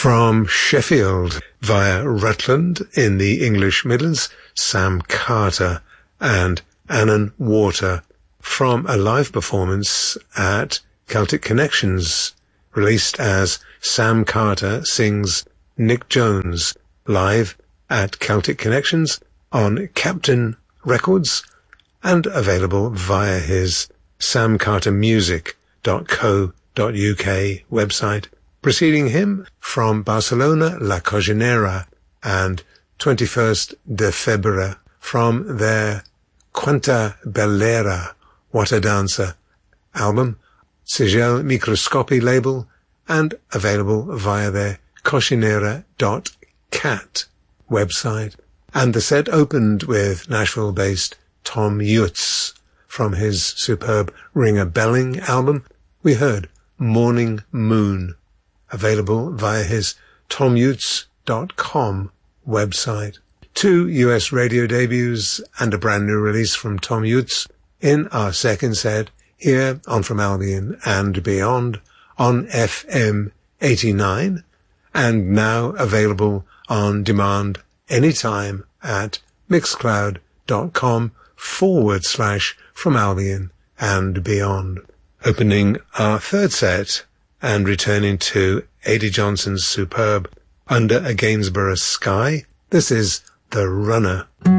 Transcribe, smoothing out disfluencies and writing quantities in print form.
From Sheffield via Rutland in the English Midlands, Sam Carter and Annan Water from a live performance at Celtic Connections, released as Sam Carter Sings Nick Jones live at Celtic Connections on Captain Records and available via his samcartermusic.co.uk website. Preceding him from Barcelona, La Coginera and 21st de Febre from their Quanta Bellera, What a Dancer album, Sigel Microscopy label, and available via their cocinera.cat website. And the set opened with Nashville-based Tom Utz from his superb Ring a Belling album. We heard Morning Moon, available via his tomutz.com website. 2 US radio debuts and a brand new release from Tom Utz in our second set here on From Albion and Beyond on FM 89 and now available on demand anytime at mixcloud.com/From Albion and Beyond. Opening our third set and returning to Adi Johnson's superb Under a Gainsborough Sky, this is The Runner.